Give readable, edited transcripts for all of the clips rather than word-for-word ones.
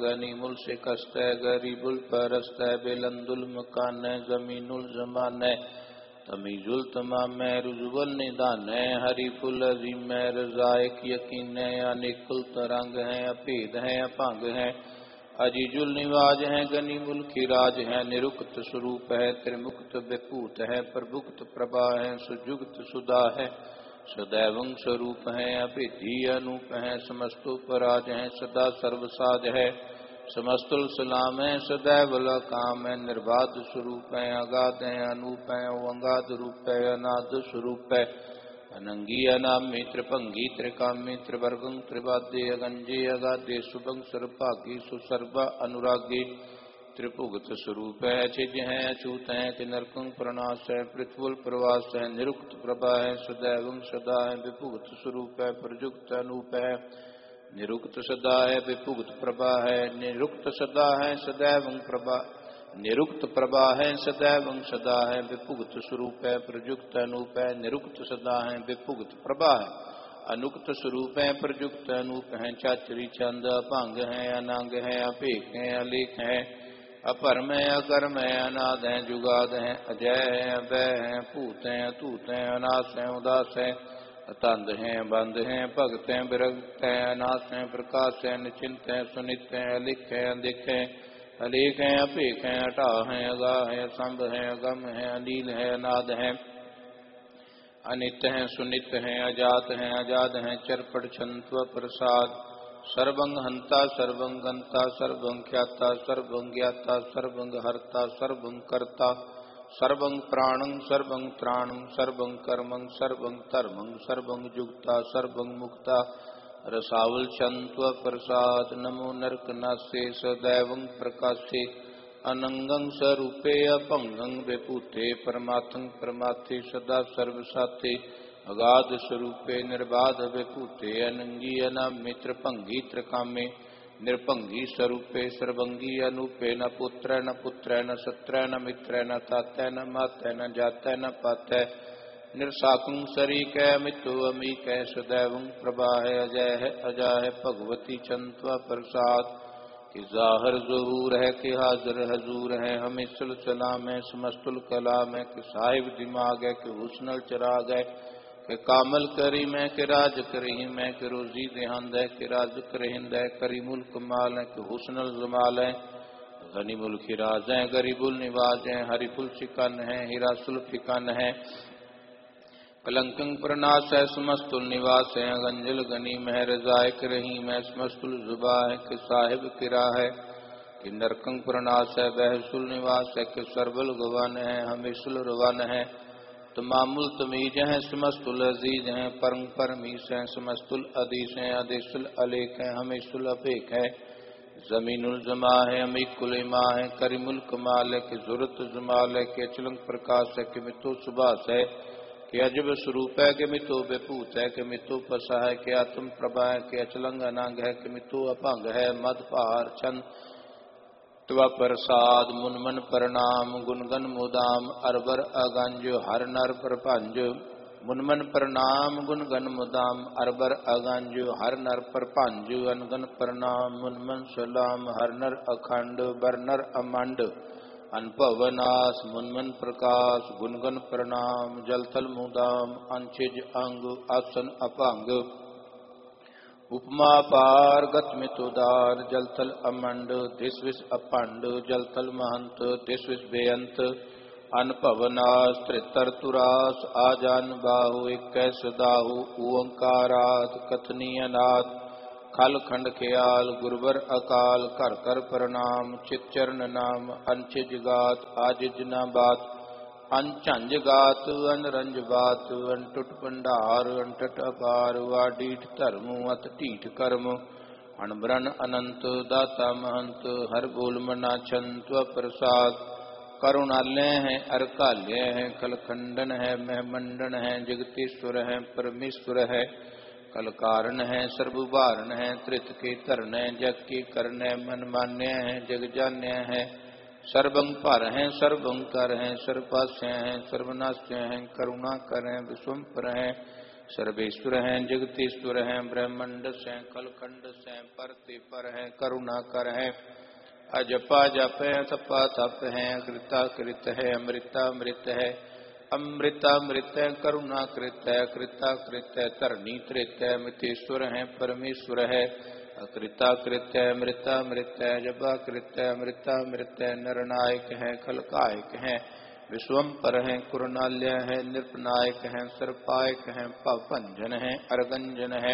गनीमुल से कस्त गरीबुल परस्त बेलंदुल मकान जमीनुल जमान तमीजुल तमाम रुजुल निदान हरीफुल अजीम रजायक यकीन अनिकुल तरंग है अभेद है अभंग है अजीजुल निवाज है गनीमुल खिराज है निरुक्त स्वरूप है त्रिमुक्त विभूत है प्रभुक्त प्रभा है सुजुक्त सुधा है सदैवं स्वरूप है अभिधि अनूप है समस्तो पराज है सदा सर्वसाज है समस्तुल सलाम है सदैव काम है निर्बाध स्वरूप है अगाध है अनूप है अंगाध रूप है अनाद स्वरूप है अनंगी अनामी त्रिभंगी त्रिकामी त्रिवर्गं त्रिवाद्य अगंजे अगाधे शुभं सर्वभागी सुसर्व अनुरागी त्रिभुगत स्वरूप है छिज है अछूत है कि नरकं प्रणाश है पृथ्वल प्रवास है निरुक्त प्रभा है सदैवं सदा है विभुगत स्वरूप है प्रजुक्त अनूप है निरुक्त सदा है विभुगत प्रभा है निरुक्त सदा है सदैवं प्रभा निरुक्त प्रभा है सदैवं सदा है विभुगत स्वरूप है प्रजुक्त अनूप है निरुक्त सदा है विभुगत प्रभा है अनुक्त स्वरूप है प्रजुक्त अनूप है चाचरी छंद अभंग है अनांग है अभेक है अलेख है अपरम है अकर्म है अनाद है जुगाद है अजय है अभय है भूत है अतूत है अनास है उदास है अतंद है बंद है भगत है विरक्त है अनास है प्रकाश है निश्चिंत है सुनित है अलिख है अधिक है अलेख है अपेख है अटा है अगा है असंभ है अगम है अनील है अनाद है अनित्य है सुनित है अजात है अजाद है चरपट छंत्व प्रसाद सर्वंग हंता सर्वं गंता सर्वं ख्याता सर्वं ज्ञाता सर्वं हर्ता सर्वं कर्ता सर्वं प्राणं सर्वं त्राणं सर्वं कर्मं सर्वं धर्मं सर्वं जुक्ता सर्वं मुक्ता रसावल छंत्व प्रसाद नमो नरकनासे सदैवं प्रकाशे अनंगं स्वरूपे अपंगं विभूते परमार्थं परमार्थे सदा सर्वसाते अगाध स्वरूपे निर्बाध विभूते अनंगी अनाम्य त्रिभंगी त्रिकामे निरभंगी स्वरूपे सर्वंगी अनूपे न पुत्र न सत्र न मित्र न तात्य न मात्य न जात्य न पात्य निरसाकुं शरीक मित्तो अमीक सदैवं प्रभा है अजय है अजा है भगवती चंत्वा प्रसाद कि जाहर जहूर है कि हाजिर हजूर है हमें सलाम है समस्तुल कलाम है कि साहिब दिमाग है कि हुस्नल चिराग है कि कामल करी मैं कि राज करी मैं कि रोजी देहंद है कि राज करहिंद है करीमुल कमाल है कि हुस्नल जमाल है गनीमुल खिराज है गरीबुल निवाज है हरिफुल शिकन है हिरासुल फिकन है कलंकं प्रनाश है समस्तुल निवास है गंजल गनी है रजायक रही मैं समस्तुल जुबा है कि साहिब किरा है कि नरकं प्रनाश है बहसुल निवास है कि सरबल गवन है हमेशुल रवन है तमामुल तमीज है समस्तुल अजीज है परम परमीश है समस्तुल अदीश है अदेशुल अलेख है हमेशुल अपेख है जमीनुल जमा है अमीकुल इमा है करीमुल कमाल है कि जुरत जमाल है कि अचलंग प्रकाश है कि मितो सुभाष है कि अजब स्वरूप है कि मितो विभूत है कि मितो पसा है कि आत्म प्रभा है कि अचलंग अनांग है कि मितो अभंग है मद पार छंद प्रसाद मुनमन प्रणाम गुणगन मुदाम अरबर अगंज हर नर प्रपंज मुनमन प्रणाम गुणगन मुदाम अरबर अगंज हर नर प्रपंज अनगन प्रणाम मुनमन सलाम हर नर अखंड बरनर अमंड अनपवनाश मुनमन प्रकाश गुणगन प्रणाम जलथल मुदाम अंचिज अंग आसन अपंग उपमा पार गतमितोदार जलथल अमंड दिशविश अपंड जलथल महंत दिशविश बेअंत अनपवनाश त्रितर तुरास आजान बाहु इक्कीस दाहु ओंकारात कथनीयनाथ खल खंड ख्याल गुरुवर अकाल कर कर प्रणाम चितचरण नाम अनचिज गात आजिज न बात अनझंझ गात अनरंज बात अनटुट भंडार अनटट अपार वाडीठ धर्म अत ढीठ कर्म अणब्रन अनंत दाता महंत हर बोल मना छंत प्रसाद करुणालय है अरकाल्य है कलखंडन है महमंडन है जगतीश्वर है परमेश्वर है कल कारण है सर्वभारण है त्रित के धरण है जग के कर्ण है मन मान्य है जग जान्य है सर्वं पर हैं सर्वं कर हैं सर्वपास्य हैं सर्वनाश्य हैं करुणा कर हैं विश्वम्पर हैं सर्वेश्वर हैं, जगतीश्वर हैं, ब्रह्मंड से कलखंड से परते पर हैं, करुणा कर हैं, अजपा जप है, तपा तप है, कृता कृत है, अमृता अमृत है, अमृता अमृत है, करुणा कृत है, कृता कृत है, तरणी त्रित है, मितेश्वर है, परमेश्वर है, अकृता कृत है, अमृता अमृत है, जपा कृत है, अमृता अमृत है, नरनायक है, खलकायक है, विश्वम्पर हैं, कुरनाल्य है, नृपनायक हैं, सर्पायक हैं, पवपंजन है, अर्गंजन है,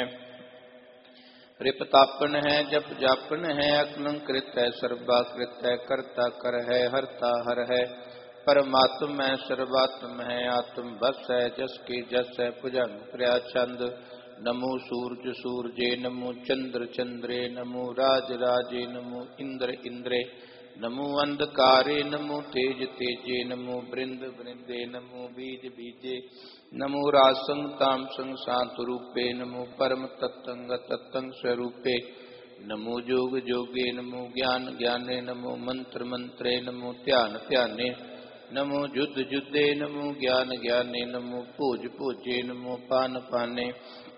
रिपतापन है, जप जापन है, अकलंकृत है, सर्वाकृत है, कर्ता कर है, हरता हर है, परमात्म है, सर्वात्म है, आत्म बस है, जस की जस है, भुजंग प्रियाचंद, नमो सूर्य सूर्ये, नमो चंद्र चंद्रे, नमो राज राजे, नमो इंद्र इंद्रे, नमो अंधकारे, नमो तेज तेजे, नमो वृंद वृंदे, नमो बीज बीजे, नमो रासंग तामसंग शांत रूपे, नमो परम तत्तंग तत्तंग स्वरूपे, नमो जोग जोगे, नमो ज्ञान ज्ञाने, नमो मंत्र मंत्रे, नमो ध्यान ध्याने, नमो युद्ध युद्धे, नमो ज्ञान ज्ञाने, नमो भोज भोजे, नमो पान पाने,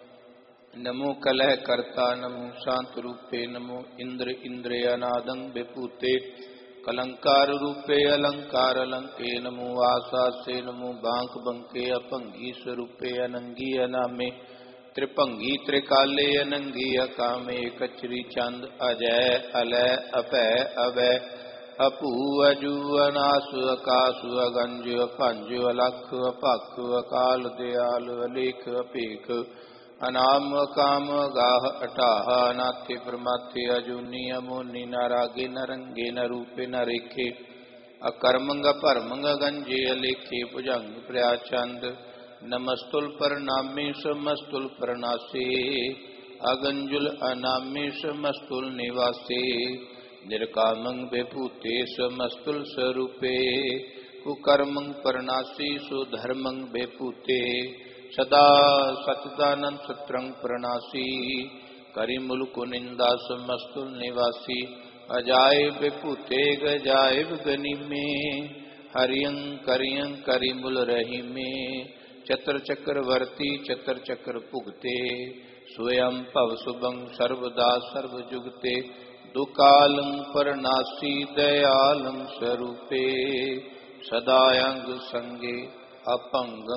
नमो कलह कर्ता, नमो शांत रूपे, नमो इंद्र इंद्रे अनादं विभूते, कलंकार रूपे अलंकार अलंके, नमो आशासे, नमो बांक बंके, अपंगी स्वरूपे, अनंगी अनामे, त्रिभंगी त्रिकाले, अनंगी अकामे, कचरी चंद अजय अलय अपय अवय, अपू अजू अनासु अकासु अगंज अपंज अलख अपख अकाल दयाल अलेख अपेख, अनाम काम गाह अटाह, अनाथे प्रमाथे, अजूनी अमोनी, नारागे नरंगे, न रूपे न रेखे, अकर्मंग परमंग गंजे अलेखे, भुजंग प्रयाचंद, नमस्तुल परनामे समस्तुल परनासे, अगंजुल अनामे समस्तुल निवासे, निर्कामंग विभूते समस्तुल स्वरूपे, कुकर्मंग परनासी सुधर्मंग विभूते, सदा सतदानंद सत्रंग प्रणासी, करिमुल कुनिंदा समस्तुल निवासी, अजाय विभूते गजाय गनि में, हरियं करियं करिमुल रही में, चतर चक्रवर्ती चतर चक्र पुगते, स्वयं पव सुबंग सर्वदा सर्वजुगते, दुकालं परनासी दयालं स्वरूपे, सदायंग संगे अपंग